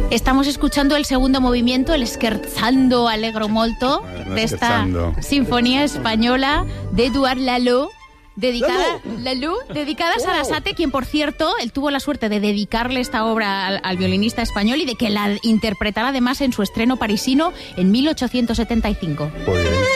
Estamos escuchando el segundo movimiento, el Scherzando Allegro Molto, de esta sinfonía española de Édouard Lalo, dedicada a Sarasate, quien, por cierto, él tuvo la suerte de dedicarle esta obra al violinista español y de que la interpretara además en su estreno parisino en 1875. Muy bien.